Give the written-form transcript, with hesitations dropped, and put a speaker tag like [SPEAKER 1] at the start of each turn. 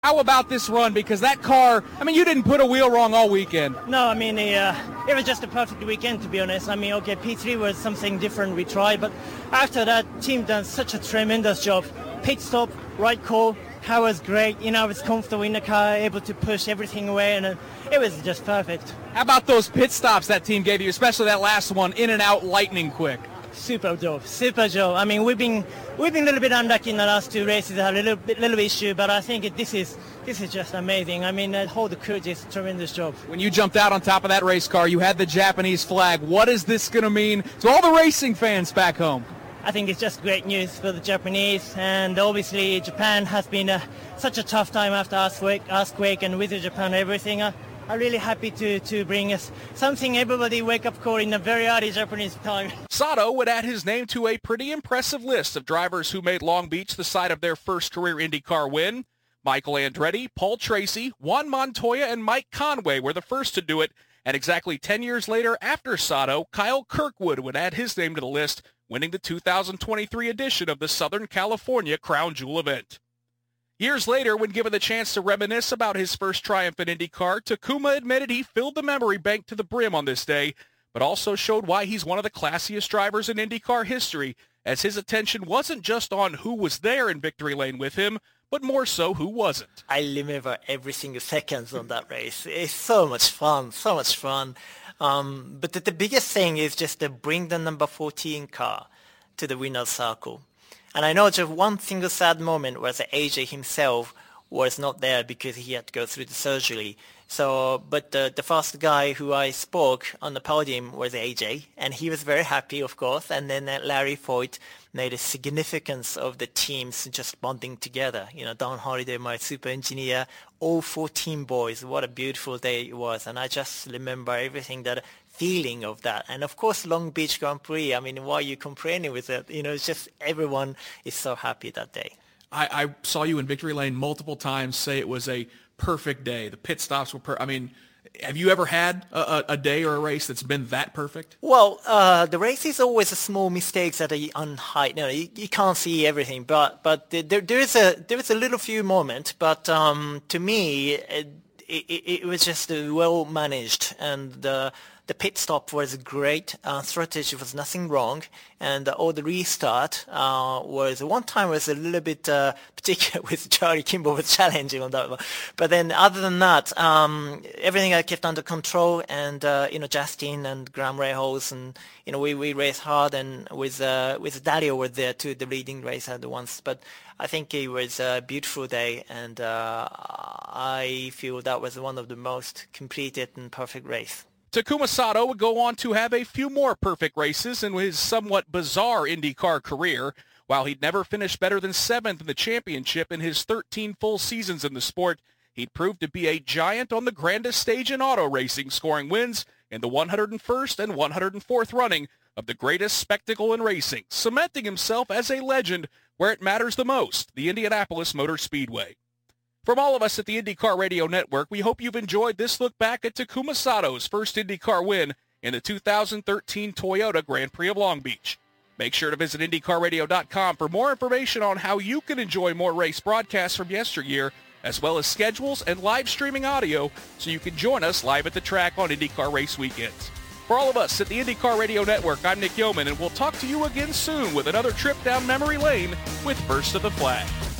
[SPEAKER 1] How about this run? Because that car, I mean, you didn't put a wheel wrong all weekend.
[SPEAKER 2] No, I mean, it was just a perfect weekend, to be honest. I mean, okay, P3 was something different we tried, but after that, team done such a tremendous job. Pit stop, right call, car was great. I was comfortable in the car, able to push everything away, and it was just perfect.
[SPEAKER 1] How about those pit stops that team gave you, especially that last one, in and out lightning quick?
[SPEAKER 2] Super job, super job. I mean, we've been a little bit unlucky in the last two races, had a little issue, but I think this is just amazing. I mean, the whole crew did a tremendous job.
[SPEAKER 1] When you jumped out on top of that race car, you had the Japanese flag. What is this going to mean to all the racing fans back home?
[SPEAKER 2] I think it's just great news for the Japanese, and obviously Japan has been such a tough time after earthquake and with Japan everything. I'm really happy to bring us something everybody wake up call in a very early Japanese time.
[SPEAKER 1] Sato would add his name to a pretty impressive list of drivers who made Long Beach the site of their first career IndyCar win. Michael Andretti, Paul Tracy, Juan Montoya, and Mike Conway were the first to do it. And exactly 10 years later, after Sato, Kyle Kirkwood would add his name to the list, winning the 2023 edition of the Southern California Crown Jewel event. Years later, when given the chance to reminisce about his first triumph in IndyCar, Takuma admitted he filled the memory bank to the brim on this day, but also showed why he's one of the classiest drivers in IndyCar history, as his attention wasn't just on who was there in victory lane with him, but more so who wasn't.
[SPEAKER 3] I remember every single second on that race. It's so much fun, so much fun. But the biggest thing is just to bring the number 14 car to the winner's circle. And I know just one single sad moment was that AJ himself was not there because he had to go through the surgery. So, but the first guy who I spoke on the podium was AJ, and he was very happy, of course. And then Larry Foyt made a significance of the teams just bonding together. Don Holiday, my super engineer, all 14 boys. What a beautiful day it was. And I just remember everything, that feeling of that. And of course, Long Beach Grand Prix, I mean, why are you complaining with it? It's just everyone is so happy that day.
[SPEAKER 4] I saw you in victory lane multiple times say it was a perfect day. The pit stops were I mean, have you ever had a day or a race that's been that perfect?
[SPEAKER 3] Well, the race is always a small mistakes that are on height. You can't see everything, but there is a little few moment. But to me, it was just well managed, and the pit stop was great. Strategy was nothing wrong, and all the restart was one time was a little bit particular with Charlie Kimball was challenging on that one. But then other than that, everything I kept under control, and Justin and Graham Rahals, and we raced hard, and with Dario was there too, the leading racer at once. But I think it was a beautiful day, and I feel that was one of the most completed and perfect race.
[SPEAKER 1] Takuma Sato would go on to have a few more perfect races in his somewhat bizarre IndyCar career. While he'd never finished better than 7th in the championship in his 13 full seasons in the sport, he'd proved to be a giant on the grandest stage in auto racing, scoring wins in the 101st and 104th running of the greatest spectacle in racing, cementing himself as a legend where it matters the most, the Indianapolis Motor Speedway. From all of us at the IndyCar Radio Network, we hope you've enjoyed this look back at Takuma Sato's first IndyCar win in the 2013 Toyota Grand Prix of Long Beach. Make sure to visit IndyCarRadio.com for more information on how you can enjoy more race broadcasts from yesteryear, as well as schedules and live streaming audio, so you can join us live at the track on IndyCar race weekends. For all of us at the IndyCar Radio Network, I'm Nick Yeoman, and we'll talk to you again soon with another trip down memory lane with First of the Flag.